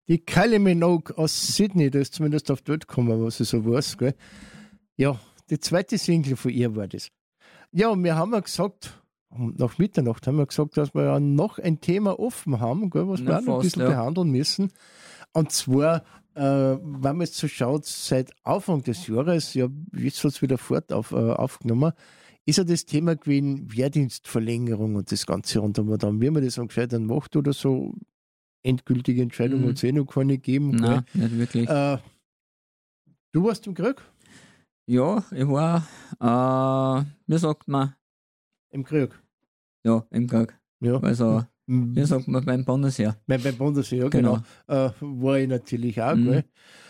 Die Kylie Minogue aus Sydney, da ist zumindest auf dort gekommen, was ich so weiß. Gell? Ja, die zweite Single von ihr war das. Ja, und wir haben ja gesagt, nach Mitternacht haben wir gesagt, dass wir ja noch ein Thema offen haben, gell, was wir auch noch ein bisschen behandeln müssen. Und zwar, wenn man jetzt so schaut, seit Anfang des Jahres, ja, jetzt hat es wieder aufgenommen, ist ja das Thema gewesen, Wehrdienstverlängerung und das Ganze. Und dann, wie man das am gescheitern macht oder so, endgültige Entscheidung hat es noch keine gegeben. Nein, nicht wirklich. Du warst im Krieg? Ja, ich war, wie sagt man? Im Krieg? Ja, im Krieg. Ja. Also, wie sagt man beim Bundesheer? Beim Bundesheer, ja, genau. War ich natürlich auch. Gell?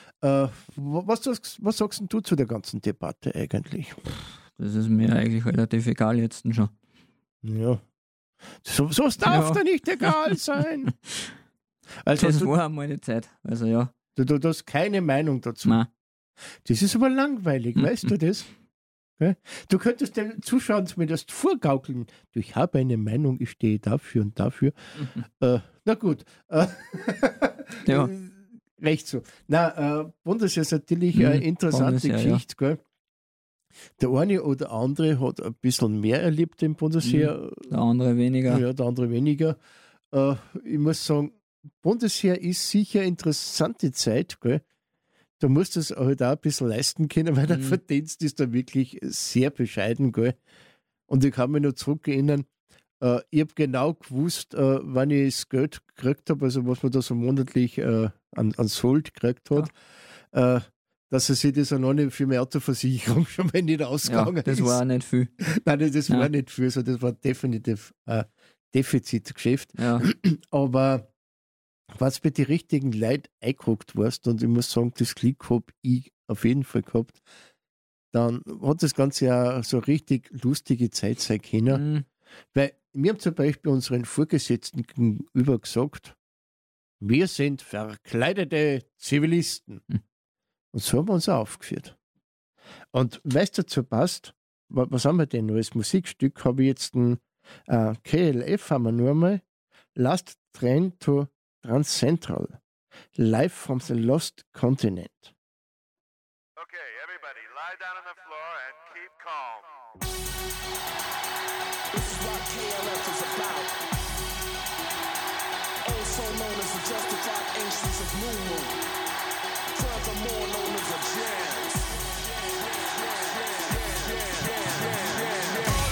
Was sagst denn du zu der ganzen Debatte eigentlich? Das ist mir eigentlich relativ egal jetzt schon. Ja. So darf da nicht egal sein. Also das war einmal die Zeit. Also ja. Du hast keine Meinung dazu. Nein. Das ist aber langweilig, weißt du das? Okay? Du könntest den Zuschauern zumindest vorgaukeln. Ich habe eine Meinung, ich stehe dafür und dafür. Na gut. Ja. Recht so. Bundesheer ist natürlich eine interessante Geschichte. Ja. Gell? Der eine oder andere hat ein bisschen mehr erlebt im Bundesheer. Der andere weniger. Ja, der andere weniger. Ich muss sagen, Bundesheer ist sicher eine interessante Zeit. Gell? Du musst es halt auch ein bisschen leisten können, weil der Verdienst ist da wirklich sehr bescheiden. Gell? Und ich kann mich noch zurückerinnern, ich habe genau gewusst, wann ich das Geld gekriegt habe, also was man da so monatlich an Sold gekriegt hat, dass er sich das auch noch nicht für meine Autoversicherung schon mal nicht ausgegangen das ist. war auch nicht viel. Nein, das war nicht viel, also das war definitiv ein Defizitgeschäft. Ja. Aber was bei den richtigen Leuten eingeguckt warst, und ich muss sagen, das Glück habe ich auf jeden Fall gehabt, dann hat das Ganze ja so richtig lustige Zeit sein können. Weil wir haben zum Beispiel unseren Vorgesetzten gegenüber gesagt, wir sind verkleidete Zivilisten. Und so haben wir uns auch aufgeführt. Und weißt du, dazu passt, was haben wir denn noch? Als Musikstück habe ich jetzt ein KLF, haben wir nur einmal, Last Train to Transcentral, live from the Lost Continent. Okay, everybody, lie down on the floor and keep calm. This is what KLF is about. Also known as the justified ancients of New Moon. Furthermore known as a jam.